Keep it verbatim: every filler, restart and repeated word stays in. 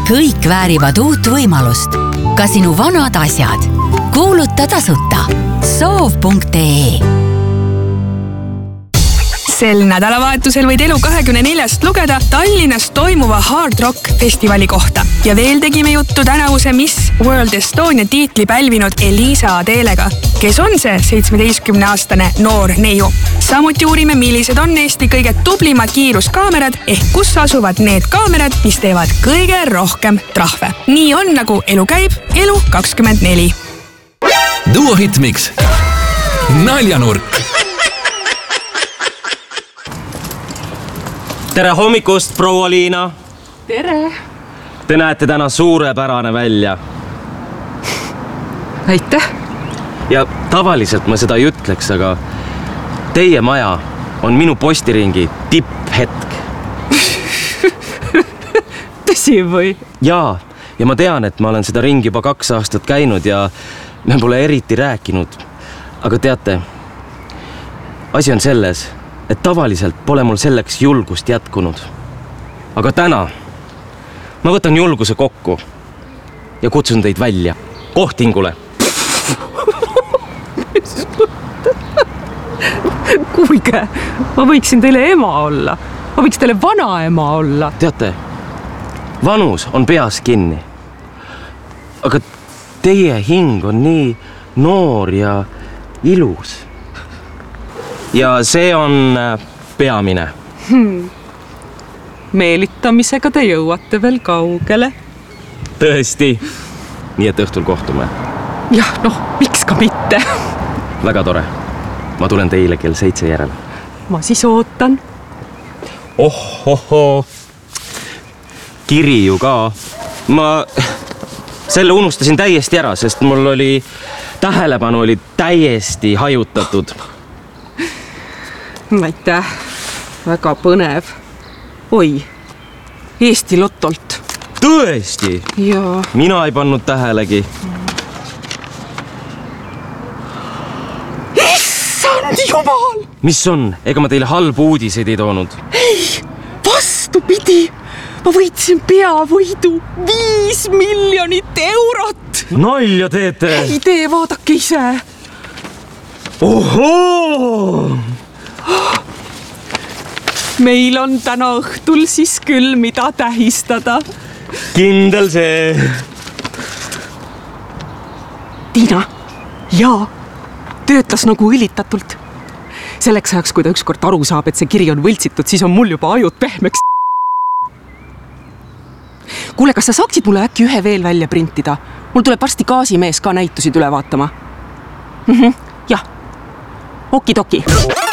kõik väärivad uut võimalust. Ka sinu vanad asjad. Kuuluta tasuta. soov punkt ee. Sel nädalavahetusel võid Elu kahekümne neljast lugeda Tallinnas toimuva Hard Rock festivali kohta. Ja veel tegime juttu tänavuse Miss World Estonia tiitli pälvinud Elisa Adelega, kes on see seitsmeteistkümne-aastane noor neiu. Samuti uurime, millised on Eesti kõige tublimad kiiruskaamerad ehk kus asuvad need kaamerad, mis teevad kõige rohkem trahve. Nii on, nagu elu käib, Elu kakskümmend neli. Duo Hitmix. Naljanurk. Tere hommikust, proua Liina! Tere! Te näete täna suurepärane välja. Aitäh! Ja tavaliselt ma seda ei ütleks, aga teie maja on minu postiringi tipphetk. Tõsi või? Jaa, ja ma tean, et ma olen seda ringi juba kaks aastat käinud ja me pole eriti rääkinud. Aga teate, asi on selles, et tavaliselt pole mul selleks julgust jätkunud. Aga täna ma võtan julguse kokku ja kutsun teid välja kohtingule. Kuulge, ma võiksin teile ema olla. Ma võiks teile vanaema olla. Teate, vanus on peas kinni. Aga teie hing on nii noor ja ilus. Ja see on peamine. Hmm. Meelitamisega te jõuate veel kaugele. Tõesti. Nii et õhtul kohtume. Jah, noh, miks ka mitte. Väga tore. Ma tulen teile kell seitse järel. Ma siis ootan. Oh, oh, oh. Kiri ju ka. Ma selle unustasin täiesti ära, sest mul oli tähelepanu oli täiesti hajutatud. Aitäh, väga põnev. Oi, Eesti Lotolt. Tõesti? Jaa. Mina ei pannud tähelegi. Issand jumal! Mis on? Ega ma teile halbu uudiseid ei toonud? Ei, vastupidi. Ma võitsin peavõidu viis miljonit eurot. Nalja teete? Ei tee, vaadake ise. Ohoo! Meil on täna õhtul siis küll mida tähistada. Kindel see. Tiina, jaa, töötas nagu õlitatult. Selleks ajaks, kui ta ükskord aru saab, et see kiri on võltsitud, siis on mul juba ajud pehmeks. Kuule, kas sa saaksid mulle äkki ühe veel välja printida? Mul tuleb varsti gaasimees ka näitusid üle vaatama. Mhm, jah, okidoki.